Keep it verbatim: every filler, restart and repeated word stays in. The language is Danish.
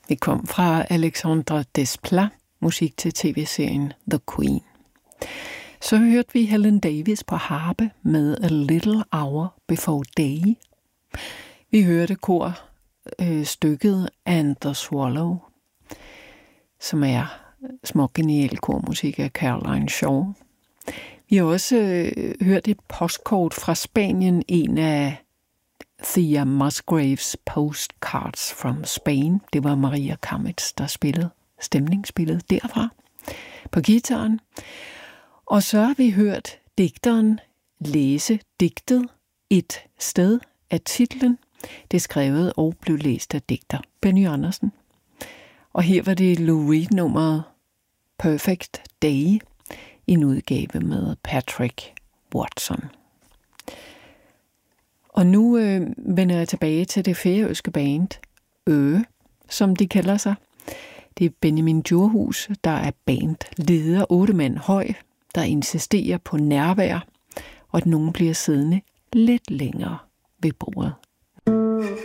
Det kom fra Alexandre Desplat, musik til tv-serien The Queen. Så hørte vi Helen Davis på harpe med A Little Hour Before Day. Vi hørte kor øh, stykket And the Swallow, som er smuk genial kormusik af Caroline Shaw. Vi har også øh, hørt et postkort fra Spanien, en af Thea Musgraves Postcards from Spain. Det var Maria Kamitz, der spillede stemningsspillet derfra på guitaren. Og så har vi hørt digteren læse digtet Et sted af titlen. Det er skrevet og blev læst af digter Benny Andersen. Og her var det Lou Reed-nummeret Perfect Day, en udgave med Patrick Watson. Og nu øh, vender jeg tilbage til det færøske band Ø, som de kalder sig. Det er Benjamin Djurhus, der er bandleder, otte mand høj, der insisterer på nærvær, og at nogen bliver siddende lidt længere ved bordet.